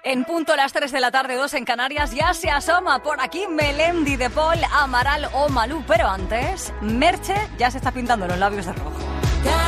En punto a las 3 de la tarde, 2 en Canarias, ya se asoma por aquí Melendi de Paul, Amaral o Malú. Pero antes, Merche ya se está pintando los labios de rojo.